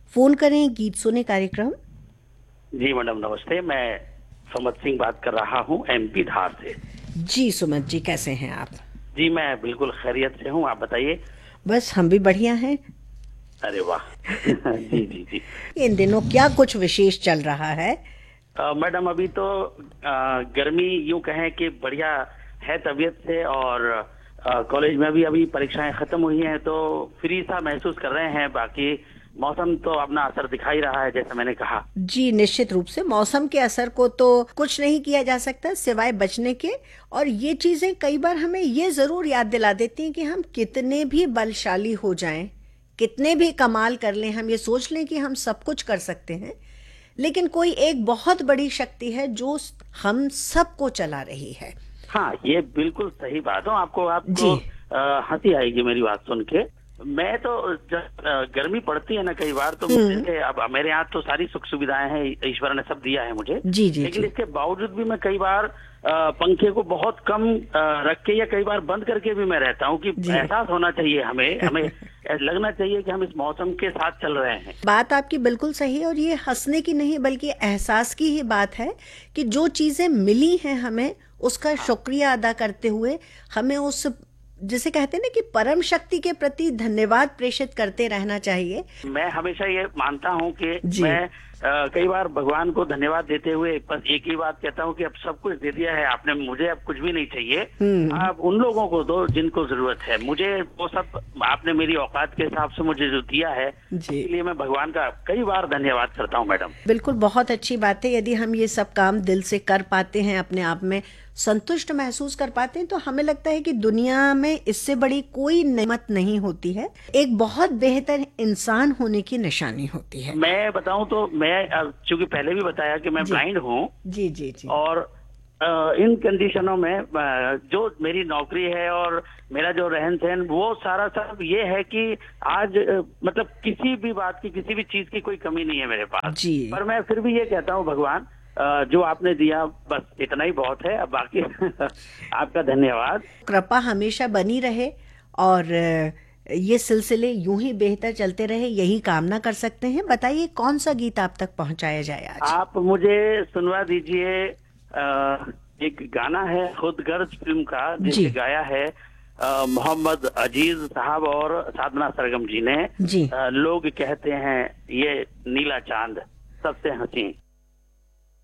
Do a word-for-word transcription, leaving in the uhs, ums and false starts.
Phone करें गीत सुने कार्यक्रम। जी मैडम नमस्ते, मैं सुमत सिंह बात कर रहा हूँ एमपी धार से। जी सुमत जी, कैसे हैं आप? जी मैं बिल्कुल खैरियत से हूँ, आप बताइए। बस हम भी बढ़िया हैं। अरे वाह जी जी जी। इन दिनों क्या कुछ विशेष चल रहा है? अ, मैडम अभी तो अ, गर्मी यूं कहें कि बढ़िया है तबीयत से, और अ, कॉलेज में भी अभी परीक्षाएं खत्म हुई हैं तो फ्री सा महसूस कर रहे हैं। बाकी मौसम तो अपना असर दिखा ही रहा है जैसा मैंने कहा। जी निश्चित रूप से मौसम के असर को तो कुछ नहीं किया जा सकता सिवाय बचने के। और ये चीजें कई बार हमें ये जरूर याद दिला देती हैं कि हम कितने भी बलशाली हो जाएं, कितने भी कमाल कर लें, हम ये सोच लें कि हम सब कुछ कर सकते हैं, लेकिन कोई एक बहुत बड़ी शक्ति है जो हम सबको चला रही है। हाँ ये बिल्कुल सही बात है। आपको आपको जी। अ, हंसी आएगी मेरी बात सुन के। मैं तो जब अ, गर्मी पड़ती है ना कई बार, तो हम्म। जैसे अब मेरे यहाँ तो सारी सुख सुविधाएं हैं, ईश्वर ने सब दिया है मुझे। जी जी लेकिन जी। इसके बावजूद भी मैं कई बार अ, पंखे को बहुत कम अ, रख के या कई बार बंद करके भी मैं रहता हूँ कि जी एहसास होना चाहिए हमें हमें लगना चाहिए कि हम इस मौसम के साथ चल रहे हैं। बात आपकी बिल्कुल सही है, और ये हंसने की नहीं बल्कि एहसास की ही बात है कि जो चीजें मिली हैं हमें उसका हाँ शुक्रिया अदा करते हुए हमें उस, जिसे कहते हैं ना कि परम शक्ति के प्रति धन्यवाद प्रेषित करते रहना चाहिए। मैं हमेशा ये मानता हूँ कि जी। मैं अ, कई बार भगवान को धन्यवाद देते हुए बस एक ही बात कहता हूँ कि अब सब कुछ दे दिया है आपने मुझे, अब कुछ भी नहीं चाहिए। हम्म। आप उन लोगों को दो जिनको जरूरत है, मुझे वो सब आपने मेरी औकात के हिसाब से मुझे जो दिया है, जी इसलिए मैं भगवान का कई बार धन्यवाद करता हूँ मैडम। बिल्कुल, बहुत अच्छी बात है। यदि हम ये सब काम दिल से कर पाते हैं, अपने आप में संतुष्ट महसूस कर पाते हैं, तो हमें लगता है कि दुनिया में इससे बड़ी कोई नेमत नहीं होती है, एक बहुत बेहतर इंसान होने की निशानी होती है। मैं बताऊं तो मैं अ, चूंकि पहले भी बताया कि मैं जी ब्लाइंड हूँ, जी जी जी। और अ, इन कंडीशनों में अ, जो मेरी नौकरी है और मेरा जो रहन सहन वो सारा सब ये है कि आज अ, मतलब किसी भी बात की, किसी भी चीज की कोई कमी नहीं है मेरे पास। जी पर मैं फिर भी ये कहता हूँ भगवान, अ, जो आपने दिया बस इतना ही बहुत है, अब बाकी आपका धन्यवाद। कृपा हमेशा बनी रहे, और अ, ये सिलसिले यूं ही बेहतर चलते रहे, यही कामना कर सकते हैं। बताइए कौन सा गीत आप तक पहुंचाया जाए आज? आप मुझे सुनवा दीजिए, अ, एक गाना है खुद गर्ज फिल्म का जी जिसे गाया है अ, मोहम्मद अजीज साहब और साधना सरगम जी ने। जी। अ, लोग कहते हैं ये नीला चांद सबसे हंसी।